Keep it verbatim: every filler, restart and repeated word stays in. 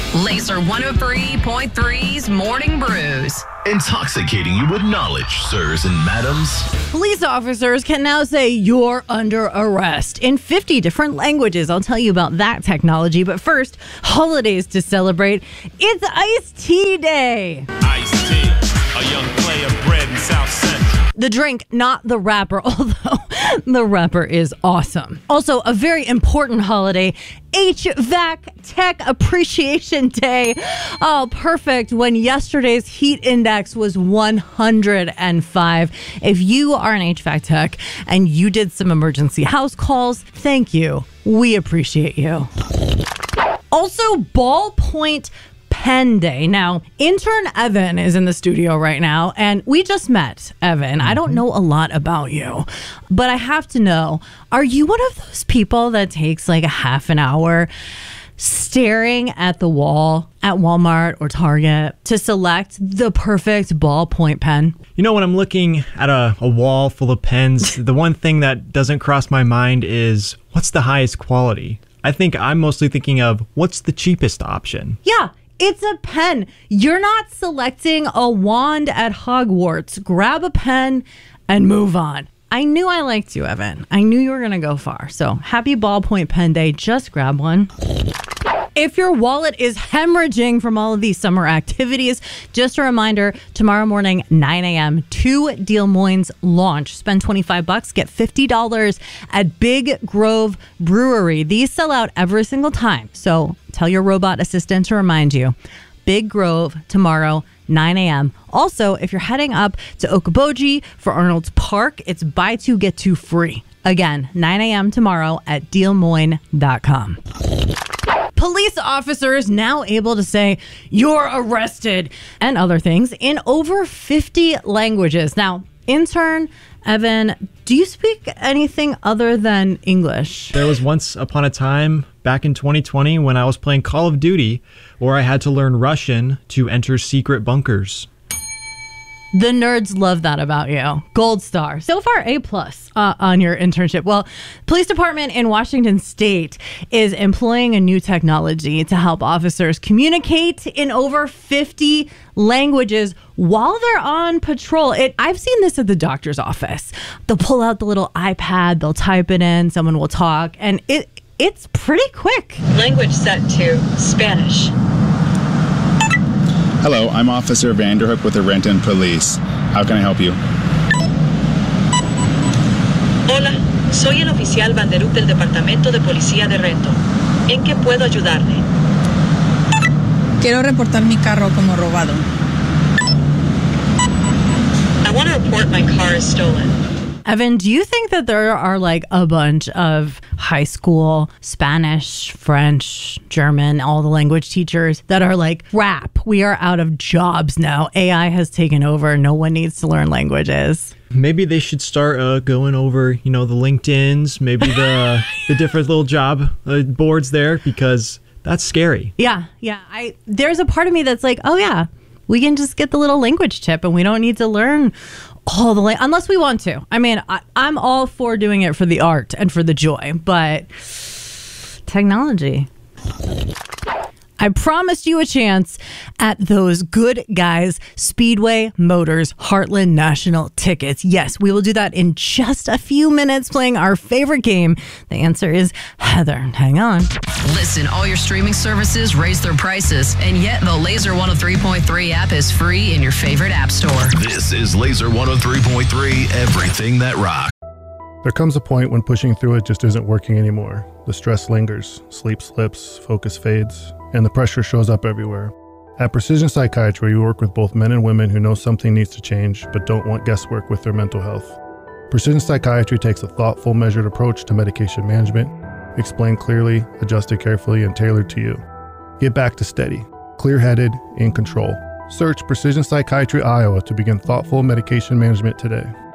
Laser one oh three point three's Morning Brews. Intoxicating you with knowledge, sirs and madams. Police officers can now say you're under arrest in fifty different languages. I'll tell you about that technology. But first, holidays to celebrate. It's Iced Tea Day. Iced tea, a young player bred in South Central. The drink, not the rapper, although the rapper is awesome. Also, a very important holiday, H V A C Tech Appreciation Day. Oh, perfect. When yesterday's heat index was one hundred five. If you are an H V A C tech and you did some emergency house calls, thank you. We appreciate you. Also, ballpoint Pen Day. Now, intern Evan is in the studio right now, and we just met, Evan. Mm-hmm. I don't know a lot about you, but I have to know, are you one of those people that takes like a half an hour staring at the wall at Walmart or Target to select the perfect ballpoint pen? You know, when I'm looking at a, a wall full of pens, the one thing that doesn't cross my mind is, what's the highest quality? I think I'm mostly thinking of, what's the cheapest option? Yeah. It's a pen. You're not selecting a wand at Hogwarts. Grab a pen and move on. I knew I liked you, Evan. I knew you were going to go far. So happy Ballpoint Pen Day. Just grab one. If your wallet is hemorrhaging from all of these summer activities, just a reminder, tomorrow morning, nine a.m., two Des Moines launch. Spend twenty-five bucks, get fifty dollars at Big Grove Brewery. These sell out every single time. So tell your robot assistant to remind you. Big Grove tomorrow, nine a.m. Also, if you're heading up to Okoboji for Arnold's Park, it's buy two, get two free. Again, nine a.m. tomorrow at Des Moines dot com. Police officers now able to say you're arrested and other things in over fifty languages. Now, intern Evan, do you speak anything other than English? There was once upon a time back in twenty twenty when I was playing Call of Duty where I had to learn Russian to enter secret bunkers. The nerds love that about you. Gold star. So far, A plus uh, on your internship. Well, police department in Washington State is employing a new technology to help officers communicate in over fifty languages while they're on patrol. It, I've seen this at the doctor's office. They'll pull out the little iPad, they'll type it in, someone will talk, and it it's pretty quick. Language set to Spanish. Hello, I'm Officer Vanderhook with the Renton Police. How can I help you? Hola, soy el oficial Vanderhook del Departamento de Policía de Renton. ¿En qué puedo ayudarle? Quiero reportar mi carro como robado. I want to report my car is stolen. Evan, do you think that there are like a bunch of high school Spanish, French, German, all the language teachers that are like, crap, we are out of jobs now. A I has taken over. No one needs to learn languages. Maybe they should start uh, going over, you know, the LinkedIns, maybe the the different little job uh, boards there, because that's scary. Yeah, yeah. I there's a part of me that's like, oh yeah, we can just get the little language chip and we don't need to learn all the way, unless we want to. I mean, I, I'm all for doing it for the art and for the joy, but technology. I promised you a chance at those Good Guys Speedway Motors Heartland National tickets. Yes, we will do that in just a few minutes, playing our favorite game. The answer is Heather. Hang on. Listen, all your streaming services raise their prices, and yet the Laser one oh three point three app is free in your favorite app store. This is Laser one oh three point three, everything that rocks. There comes a point when pushing through it just isn't working anymore. The stress lingers, sleep slips, focus fades, and the pressure shows up everywhere. At Precision Psychiatry, we work with both men and women who know something needs to change but don't want guesswork with their mental health. Precision Psychiatry takes a thoughtful, measured approach to medication management, explained clearly, adjusted carefully, and tailored to you. Get back to steady, clear-headed, in control. Search Precision Psychiatry Iowa to begin thoughtful medication management today.